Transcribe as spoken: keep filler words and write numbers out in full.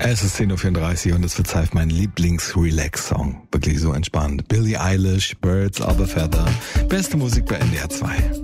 Es ist zehn Uhr vierunddreißig und es wird Zeit, mein Lieblings-Relax-Song. Wirklich so entspannt. Billie Eilish, Birds of a Feather. Beste Musik bei N D R zwei.